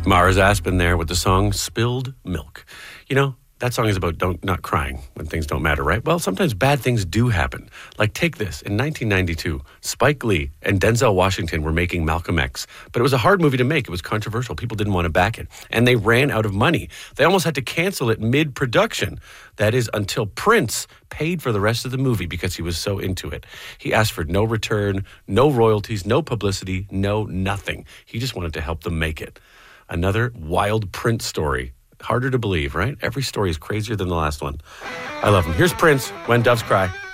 Mars Aspen there with the song Spilled Milk. You know, that song is about not crying when things don't matter, right? Well, sometimes bad things do happen. Like, take this. In 1992, Spike Lee and Denzel Washington were making Malcolm X. But it was a hard movie to make. It was controversial. People didn't want to back it. And they ran out of money. They almost had to cancel it mid-production. That is, until Prince paid for the rest of the movie because he was so into it. He asked for no return, no royalties, no publicity, no nothing. He just wanted to help them make it. Another wild Prince story. Harder to believe, right? Every story is crazier than the last one. I love him. Here's Prince, When Doves Cry.